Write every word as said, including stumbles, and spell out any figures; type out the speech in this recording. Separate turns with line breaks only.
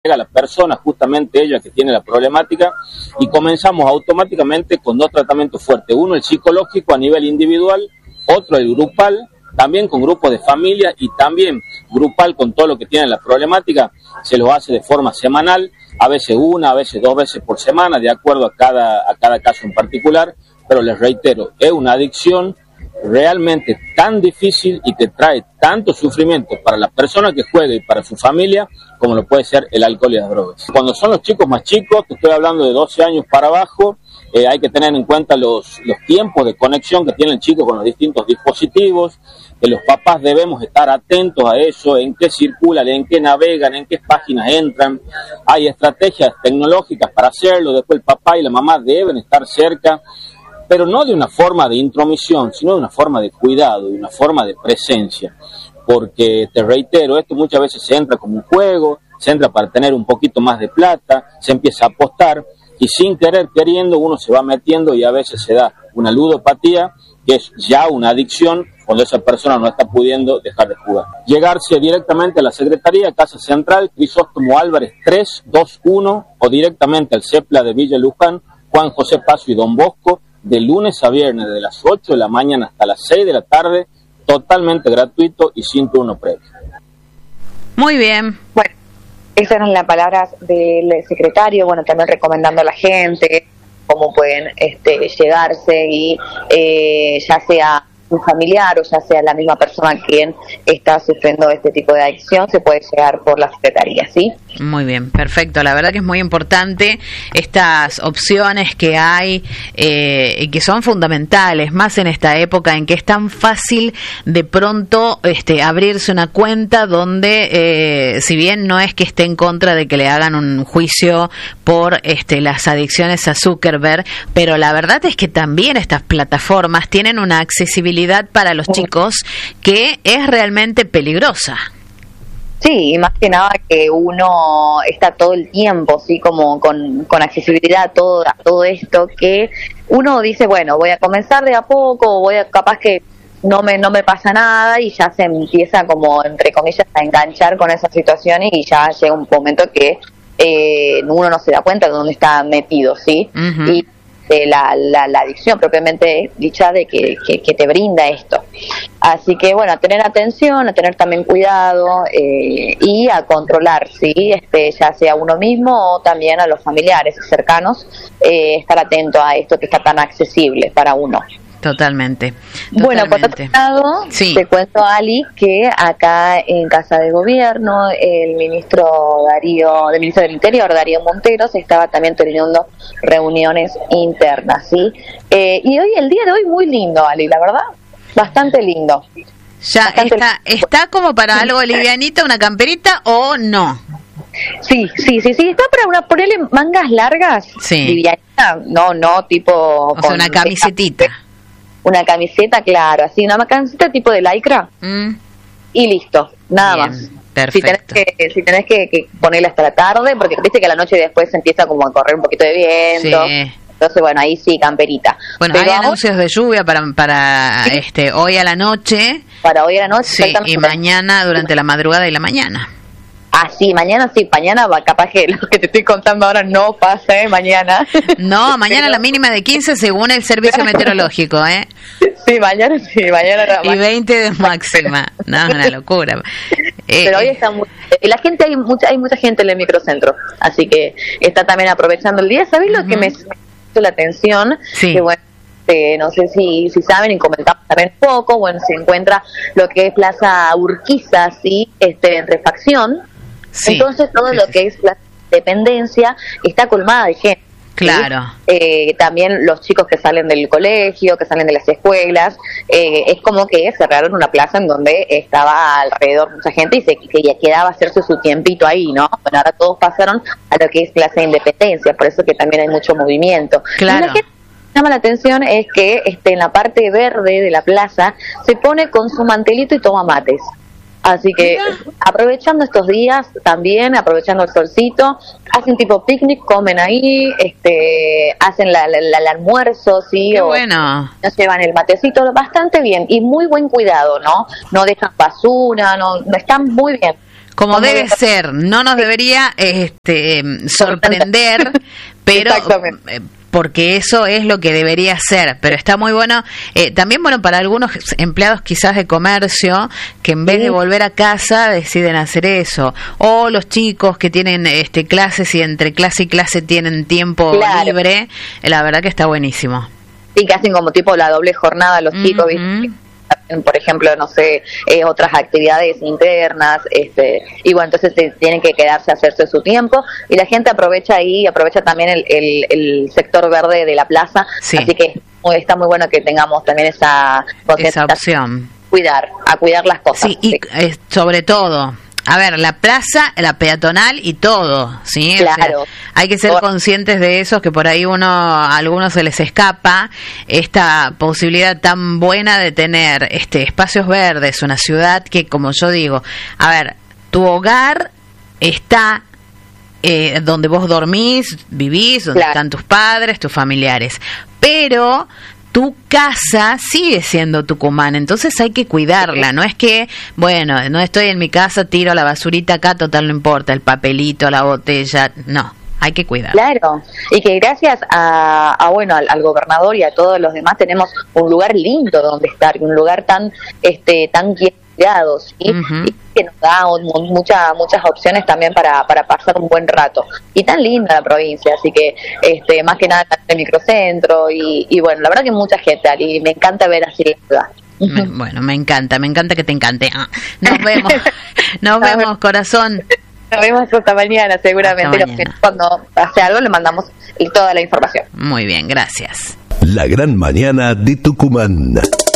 a la persona, justamente ella que tiene la problemática, y comenzamos automáticamente con dos tratamientos fuertes. Uno, el psicológico a nivel individual, otro, el grupal, también con grupos de familia y también grupal con todo lo que tiene la problemática. Se lo hace de forma semanal, a veces una, a veces dos veces por semana, de acuerdo a cada, a cada caso en particular, pero les reitero, es una adicción realmente tan difícil y que trae tanto sufrimiento para la persona que juega y para su familia como lo puede ser el alcohol y las drogas. Cuando son los chicos más chicos, te estoy hablando de doce años para abajo, eh, hay que tener en cuenta los, los tiempos de conexión que tiene el chico con los distintos dispositivos, que los papás debemos estar atentos a eso, en qué circulan, en qué navegan, en qué páginas entran. Hay estrategias tecnológicas para hacerlo, después el papá y la mamá deben estar cerca, pero no de una forma de intromisión, sino de una forma de cuidado, de una forma de presencia. Porque, te reitero, esto muchas veces se entra como un juego, se entra para tener un poquito más de plata, se empieza a apostar, y sin querer, queriendo, uno se va metiendo y a veces se da una ludopatía, que es ya una adicción, cuando esa persona no está pudiendo dejar de jugar. Llegarse directamente a la Secretaría, Casa Central, Crisóstomo Álvarez tres dos uno, o directamente al CEPLA de Villa Luján, Juan José Paso y Don Bosco, de lunes a viernes, de las ocho de la mañana hasta las seis de la tarde, totalmente gratuito y sin turno previo.
Muy bien.
Bueno, esas eran las palabras del secretario, bueno, también recomendando a la gente cómo pueden este, llegarse y eh, ya sea un familiar o ya sea la misma persona quien está sufriendo este tipo de adicción, se puede llegar por la Secretaría, ¿sí?
Muy bien, perfecto. La verdad que es muy importante estas opciones que hay eh, y que son fundamentales, más en esta época en que es tan fácil de pronto este, abrirse una cuenta donde, eh, si bien no es que esté en contra de que le hagan un juicio por este, las adicciones a Zuckerberg, pero la verdad es que también estas plataformas tienen una accesibilidad para los chicos que es realmente peligrosa.
Sí, y más que nada que uno está todo el tiempo, sí, como con, con accesibilidad a todo, a todo esto, que uno dice, bueno, voy a comenzar de a poco, voy a, capaz que no me no me pasa nada, y ya se empieza como, entre comillas, a enganchar con esa situación, y ya llega un momento que eh, uno no se da cuenta de dónde está metido, ¿sí? Uh-huh. Y de la, la, la adicción propiamente dicha de que, que, que te brinda esto. Así que bueno, a tener atención, a tener también cuidado eh, y a controlar, ¿sí? Este, ya sea uno mismo o también a los familiares cercanos, eh, estar atento a esto que está tan accesible para uno.
Totalmente.
Bueno, por otro lado, sí. Te cuento, Ali, que acá en Casa de Gobierno, el ministro Darío, el ministro del Interior, Darío Montero, se estaba también teniendo reuniones internas, ¿sí? Eh, y hoy, el día de hoy, muy lindo, Ali, la verdad, bastante lindo.
Ya,
bastante
está,
lindo.
¿Está como para algo livianito, una camperita o no?
Sí, sí, sí, sí, está para una, ponerle mangas largas,
sí.
Livianita, no, no, tipo...
O sea, una camisetita.
Una camiseta, claro, así, una camiseta tipo de lycra, mm. y listo, nada Bien, más.
Perfecto.
Si tenés, que, si tenés que, que ponerla hasta la tarde, porque viste que a la noche después empieza como a correr un poquito de viento. Sí. Entonces, bueno, ahí sí, camperita.
Bueno,
Pero
hay anuncios de lluvia para para ¿sí? este hoy a la noche.
Para hoy a la noche.
Sí, y mañana durante la madrugada y la mañana.
Ah, sí, mañana sí, mañana va, capaz que lo que te estoy contando ahora no pasa, ¿eh? Mañana.
No, mañana Pero... la mínima de quince según el servicio meteorológico, ¿eh?
Sí, mañana sí, mañana.
Y veinte de máxima. No, una locura.
Pero eh, hoy está muy... La gente, hay mucha hay mucha gente en el microcentro, así que está también aprovechando el día. ¿Sabés lo uh-huh. que me hizo la atención?
Sí.
Que bueno, eh, no sé si, si saben y comentamos también un poco, bueno, se encuentra lo que es Plaza Urquiza, ¿sí? Este, en refacción. Sí, entonces todo sí, lo sí. que es la dependencia está colmada de gente.
Claro.
¿Sí? Eh, también los chicos que salen del colegio, que salen de las escuelas, eh, es como que cerraron una plaza en donde estaba alrededor mucha gente y se que ya quedaba hacerse su tiempito ahí, ¿no? Bueno, ahora todos pasaron a lo que es Plaza Independencia, por eso que también hay mucho movimiento.
Claro.
Y la gente que llama la atención es que este, en la parte verde de la plaza se pone con su mantelito y toma mates. Así que aprovechando estos días también, aprovechando el solcito, hacen tipo picnic, comen ahí, este, hacen la, la, la, el almuerzo, sí,
Qué
o
bueno.
nos llevan el matecito, bastante bien y muy buen cuidado, ¿no? No dejan basura, no, no están muy bien.
Como Como debe ser, no nos debería este, sorprender, pero eh, porque eso es lo que debería ser, pero está muy bueno. Eh, también, bueno, para algunos empleados quizás de comercio, que en vez sí. de volver a casa deciden hacer eso, o los chicos que tienen este clases y entre clase y clase tienen tiempo claro. libre, eh, la verdad que está buenísimo.
Sí, que hacen como tipo la doble jornada los chicos, uh-huh. ¿viste? Por ejemplo, no sé, eh, otras actividades internas, este, y bueno, entonces eh, tienen que quedarse a hacerse su tiempo, y la gente aprovecha ahí, aprovecha también el, el, el sector verde de la plaza, sí. así que está muy bueno que tengamos también esa,
esa opción.
Cuidar, a cuidar las cosas.
Sí, y sí. Eh, sobre todo, a ver, la plaza, la peatonal y todo, ¿sí?
Claro.
O sea, hay que ser conscientes de eso, que por ahí uno, a algunos se les escapa esta posibilidad tan buena de tener este espacios verdes, una ciudad que, como yo digo, a ver, tu hogar está eh, donde vos dormís, vivís, donde claro. están tus padres, tus familiares, pero tu casa sigue siendo Tucumán, entonces hay que cuidarla, no es que, bueno, no estoy en mi casa, tiro la basurita acá, total no importa, el papelito, la botella, no, hay que cuidarla.
Claro, y que gracias a, a bueno, al, al gobernador y a todos los demás tenemos un lugar lindo donde estar, un lugar tan, este, tan cuidado, ¿sí? Uh-huh. Y que nos da un, mucha, muchas opciones también para, para pasar un buen rato, y tan linda la provincia, así que este más que nada el microcentro y, y bueno, la verdad que mucha gente y me encanta ver así la ciudad.
Me, bueno, me encanta, me encanta que te encante. Ah, nos vemos, nos vemos, corazón.
Nos vemos hasta mañana, seguramente. Hasta mañana. Cuando hace algo le mandamos toda la información.
Muy bien, gracias.
La gran mañana de Tucumán.